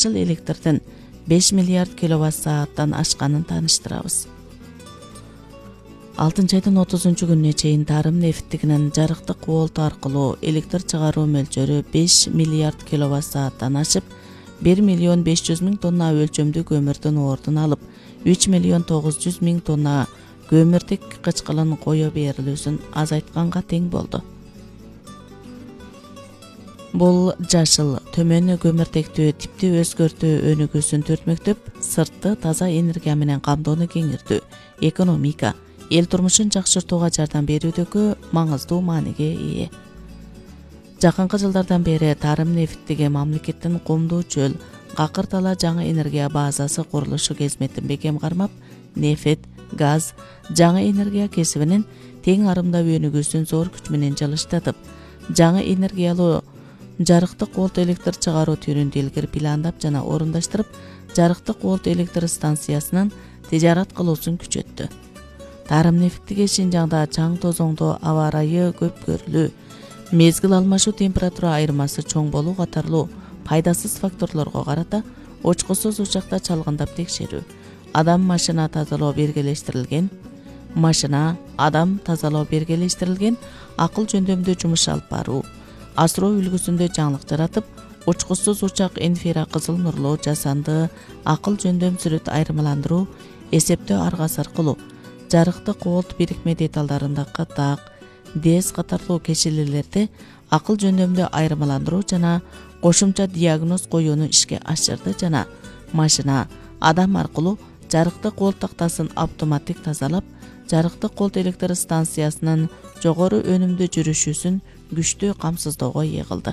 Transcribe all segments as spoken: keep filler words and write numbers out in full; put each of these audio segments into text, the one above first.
жашыл электрдин беш миллиард киловатт сааттан ашканын тааныштырабыз. алтынчы айдын отузунчу күнүнө чейин тарым нефттигинин жарыктык волт аркылуу электр чыгаруу мөлчөрү беш миллиард киловатт сааттан ашып, бир миллион беш жүз миң тонна өлчөмдүү көмүрдүн ордун алып, үч миллион тогуз жүз миң тонна көмүрдүк кычкылын кое берилүүсүн азайтканга тең болду. Бул жашыл, төмөн көмүртектүү типти өзгөртүү өнүгүүсүн түртмөктөп, сыртты таза энергия менен камдоону кеңиртүү, экономика, эл турмушун жакшыртууга жардам берүүдөгү маңыздуу мааниге ээ. Жакынкы жылдардан бери тарым нефттиги мамлекеттин Кумдуу чөл, Какыр дала жаңы энергия базасы курулушу кызметін бекем кармап, нефт, газ, жаңы энергия кесибинин тең арымдап өнүгүүсүн зор күч менен жалыштатып, жаңы энергиялуу жарыктык волт электр чыгаруу түрүн илгери пландап жана орундаштырып, жарыктык волт электр станциясынын тижарат кылуусун күчөттү. Тарым нефттиги Шинжаңда чаң тозоңдоо, аба ырайы көп көрүлүү, мезгил алмашуу температура айырмасы чоң болуу катарлуу пайдасыз факторлорго карата очкусуз учакта чалгындап текшерүү, адам машина тазалоо бергелештирилген, машина адам тазалоо бергелештирилген акыл жөндөмдүү жумуш алып баруу, асыроо үлгүсүндө жаңылык жаратып, учкусуз учак инфира кызыл нурлуу жасанды акыл жөндөм сүрөт айырмаландыруу, эсептөө аргасы аркылуу жарыктык волт бирикме деталдарындагы так, дез катарлуу кешелелерди акыл жөндөмдө айырмаландыруу жана кошумча диагноз коюуну ишке ашырды жана машина адам аркылуу жарыктык волт тактасын автоматтик тазалап, жарыктык волт электр станциясынын жогору өнүмдүү жүрүшүүсүн күчтүү камсыздоого ээ кылды.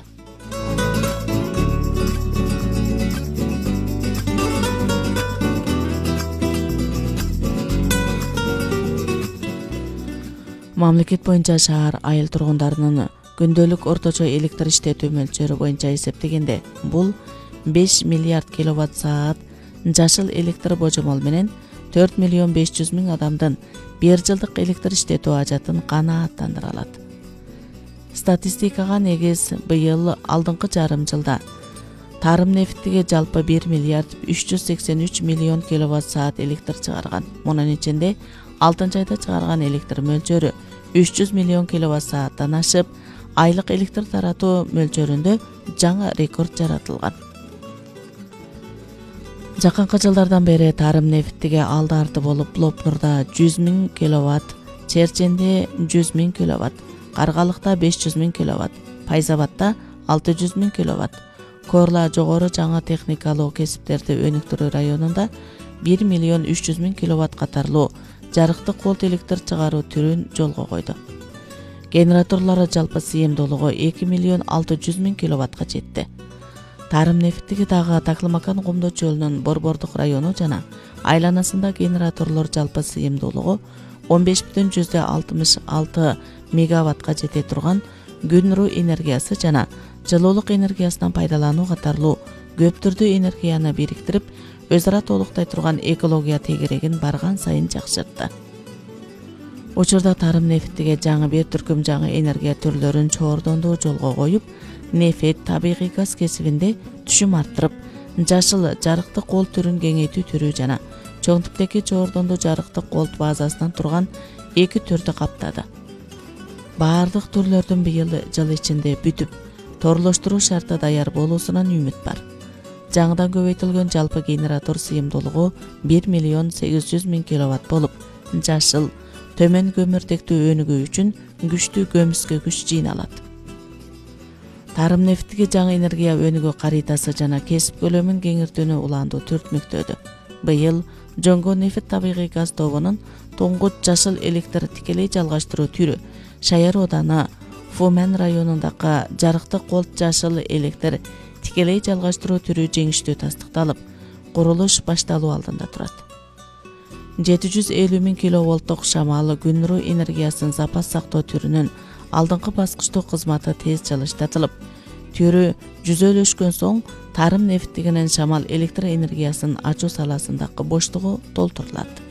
Мамлекет боюнча шаар айыл тургундарынын күндөлүк орточо электр иштетүү мөлчөрү боюнча эсептегенде, бул беш миллиард киловатт саат жашыл электр божомол менен төрт миллион беш жүз миң адамдын бир жылдык электр иштетүү ажатын канааттандыра алат. Статистикага негиз быйыл алдыңкы жарым жылда тарым нефттиги жалпы бир миллиард үч жүз сексен үч миллион киловатт саат электр чыгарган. Мунун ичинде алтынчы айда чыгарган электр мөлчөрү үч жүз миллион киловатт сааттан ашып, айлык электр таратуу мөлчөрүндө жаңы рекорд жаратылган. Жакынкы жылдардан бери тарым нефттиги алды арты болуп, Лопнурда жүз миң киловатт, Черченде жүз миң киловатт, Каргалыкта беш жүз миң киловатт, Пайзабадта алты жүз миң киловатт, Корла жогору жаңы техникалуу кесиптерди өнүктүрүү районунда бир миллион үч жүз миң киловатт катарлуу жарыктык волт электр чыгаруу түрүн жолго койду. Генераторлору жалпы сыйымдуулугу эки миллион алты жүз миң киловаттка жетти. Тарым нефттиги дагы Таклымакан Кумдуу чөлүнүн Борбордук району жана айланасында генераторлор жалпы сыйымдуулугу он беш бүтүн жүздөн алтымыш алты мегаваттка жете турган күн нуру энергиясы жана жылуулук энергиясынан пайдалануу катарлуу көп түрдүү энергияны бириктирип, өз ара толуктай турган экология тегерегин барган сайын жакшыртты. Учурда тарым нефттиги жаңы бир түркүм жаңы энергия түрлөрүн чоордондуу жолго коюп, нефт, табигый газ кесибинде түшүм арттырып, жашыл жарыктык волт түрүн кеңейтүү түрү жана чоң типтеги чоордондуу жарыктык волт базасынан турган эки түрдү каптады. Баардык түрлөрдүн быйыл жыл ичинде бүтүп, торлоштуруу шарты даяр болуусунан үмүт бар. Жаңыдан көбөйтүлгөн жалпы генератор сыйымдуулугу бир миллион сегиз жүз миң киловатт болуп, жашыл, төмөн көмүртектүү өнүгүү үчүн күчтүү көмүскө күч жыйналат. Тарым нефттиги жаңы энергия өнүгүү каритасы жана кесип көлөмүн кеңиртүүнү улаандуу түртмөктөдү. Быйыл Жоңго нефт табигый газ тобунун туңгут жашыл электр тикелей жалгаштыруу түрү Шаяр ооданы Фумен районундагы жарыктык волт жашыл электр тикелей жалгаштыруу түрү жеңиштүү тастыкталып, курулуш башталуу алдында турат. жети жүз элүү миң киловолттук шамал күн нуру энергиясын запас сактоо түрүнүн алдыңкы баскычтуу кызматы тез жалыштатылып, түрү жүзөлөшкөн соң тарым нефттигинин шамал электр энергиясын ачуу саласындагы боштугу толтурулат.